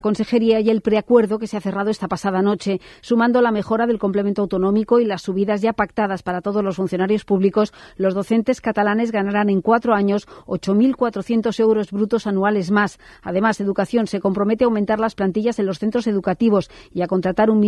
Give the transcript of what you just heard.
Consejería y el preacuerdo que se ha cerrado esta pasada noche, sumando la mejora del complemento autonómico y las subidas ya pactadas para todos los funcionarios públicos. Los docentes catalanes ganarán en 4 años 8.400 euros brutos anuales más. Además, Educación se compromete a aumentar las plantillas en los centros educativos y a contratar 1